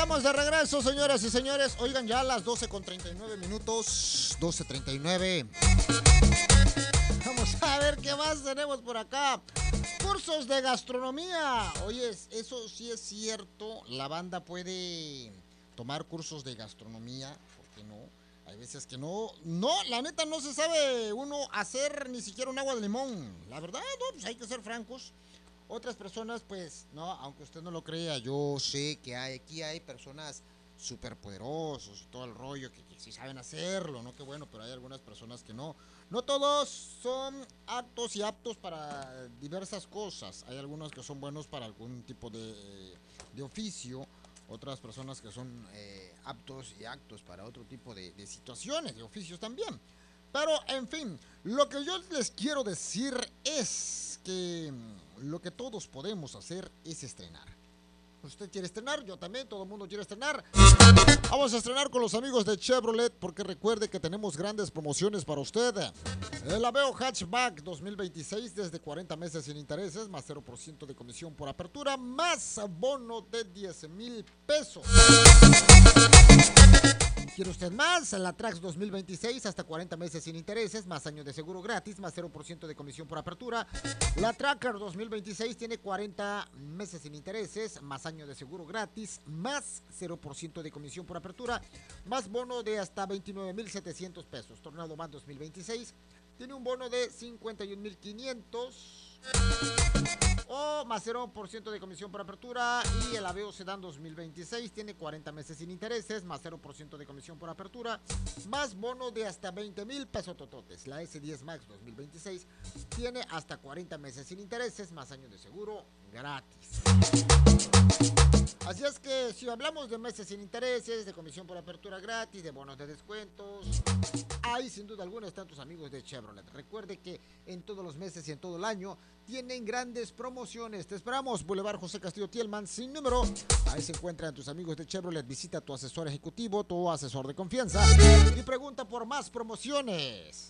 Estamos de regreso, señoras y señores. Oigan, ya a las 12:39 minutos. 12:39. Vamos a ver qué más tenemos por acá. Cursos de gastronomía. Oye, eso sí es cierto. La banda puede tomar cursos de gastronomía. ¿Por qué no? Hay veces que no, la neta no se sabe uno hacer ni siquiera un agua de limón. La verdad, no, pues hay que ser francos. Otras personas, pues, no, aunque usted no lo crea, yo sé que aquí hay personas súper poderosos y todo el rollo que sí saben hacerlo, ¿no? Qué bueno, pero hay algunas personas que no. No todos son aptos y aptos para diversas cosas. Hay algunos que son buenos para algún tipo de oficio. Otras personas que son aptos y actos para otro tipo de situaciones, de oficios también. Pero, en fin, lo que yo les quiero decir es que lo que todos podemos hacer es estrenar. Usted quiere estrenar, yo también, todo el mundo quiere estrenar. Vamos a estrenar con los amigos de Chevrolet porque recuerde que tenemos grandes promociones para usted. El Aveo Hatchback 2026 desde 40 meses sin intereses, más 0% de comisión por apertura, más bono de 10,000 pesos. ¿Quiere usted más? La Trax 2026 hasta 40 meses sin intereses, más año de seguro gratis, más 0% de comisión por apertura. La Tracker 2026 tiene 40 meses sin intereses, más año de seguro gratis, más 0% de comisión por apertura, más bono de hasta 29,700 pesos. Tornado Man 2026 tiene un bono de 51,500 o más 0% de comisión por apertura. Y el Aveo Sedan 2026 tiene 40 meses sin intereses, más 0% de comisión por apertura, más bono de hasta 20,000 pesos tototes. La S10 Max 2026 tiene hasta 40 meses sin intereses, más años de seguro gratis. Así es que si hablamos de meses sin intereses, de comisión por apertura gratis, de bonos de descuentos, ahí sin duda alguna están tus amigos de Chevrolet. Recuerde que en todos los meses y en todo el año tienen grandes promociones. Te esperamos, Boulevard José Castillo Tielman, sin número. Ahí se encuentran tus amigos de Chevrolet. Visita a tu asesor ejecutivo, tu asesor de confianza y pregunta por más promociones.